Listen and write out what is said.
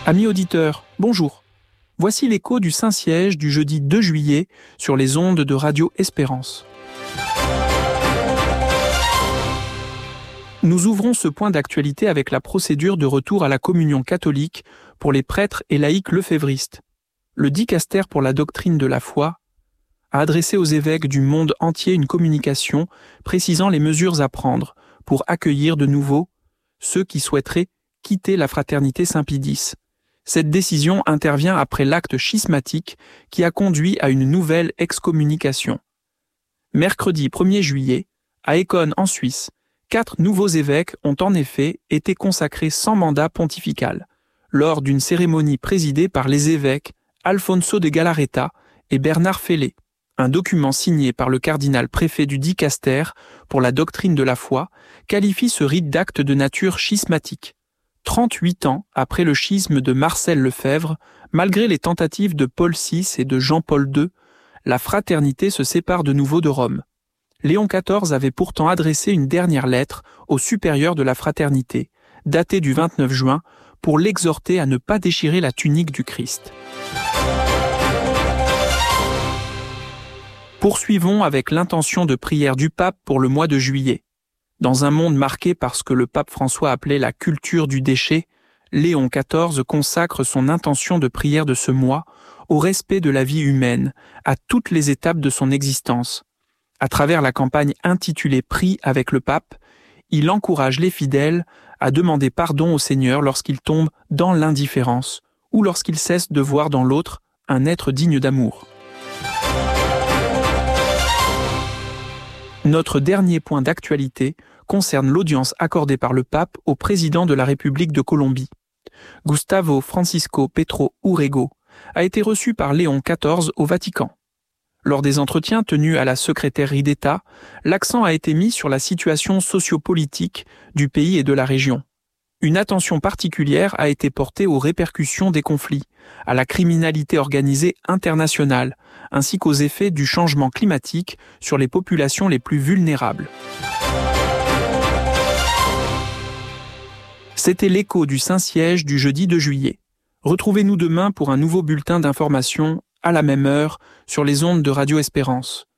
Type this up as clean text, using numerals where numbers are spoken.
Amis auditeurs, bonjour. Voici l'écho du Saint-Siège du jeudi 2 juillet sur les ondes de Radio Espérance. Nous ouvrons ce point d'actualité avec la procédure de retour à la communion catholique pour les prêtres et laïcs lefévristes. Le dicaster pour la doctrine de la foi a adressé aux évêques du monde entier une communication précisant les mesures à prendre pour accueillir de nouveau ceux qui souhaiteraient quitter la fraternité Saint-Pie X. Cette décision intervient après l'acte schismatique qui a conduit à une nouvelle excommunication. Mercredi 1er juillet, à Éconne en Suisse, 4 nouveaux évêques ont en effet été consacrés sans mandat pontifical, lors d'une cérémonie présidée par les évêques Alfonso de Galarreta et Bernard Fellet. Un document signé par le cardinal préfet du dicaster pour la doctrine de la foi qualifie ce rite d'acte de nature schismatique. 38 ans après le schisme de Marcel Lefebvre, malgré les tentatives de Paul VI et de Jean-Paul II, la fraternité se sépare de nouveau de Rome. Léon XIV avait pourtant adressé une dernière lettre au supérieur de la fraternité, datée du 29 juin, pour l'exhorter à ne pas déchirer la tunique du Christ. Poursuivons avec l'intention de prière du pape pour le mois de juillet. Dans un monde marqué par ce que le pape François appelait la culture du déchet, Léon XIV consacre son intention de prière de ce mois au respect de la vie humaine, à toutes les étapes de son existence. À travers la campagne intitulée « Prie avec le pape », il encourage les fidèles à demander pardon au Seigneur lorsqu'ils tombent dans l'indifférence ou lorsqu'ils cessent de voir dans l'autre un être digne d'amour. Notre dernier point d'actualité concerne l'audience accordée par le pape au président de la République de Colombie. Gustavo Francisco Petro Urrego a été reçu par Léon XIV au Vatican. Lors des entretiens tenus à la secrétairerie d'État, l'accent a été mis sur la situation sociopolitique du pays et de la région. Une attention particulière a été portée aux répercussions des conflits, à la criminalité organisée internationale, ainsi qu'aux effets du changement climatique sur les populations les plus vulnérables. C'était l'écho du Saint-Siège du jeudi 2 juillet. Retrouvez-nous demain pour un nouveau bulletin d'information à la même heure sur les ondes de Radio Espérance.